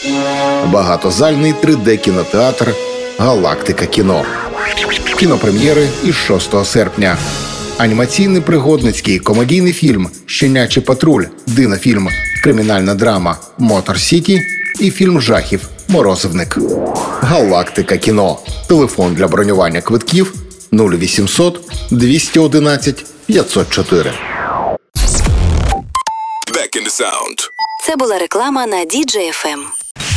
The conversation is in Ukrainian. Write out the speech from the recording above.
Багатозальний 3D-кінотеатр «Галактика кіно». Кінопрем'єри із 6 серпня. Анімаційний пригодницький комедійний фільм «Щенячий патруль», динофільм, кримінальна драма «Мотор Сіті» і фільм жахів «Морозивник». «Галактика кіно». Телефон для бронювання квитків 0800 211 504. Це була реклама на DJ FM.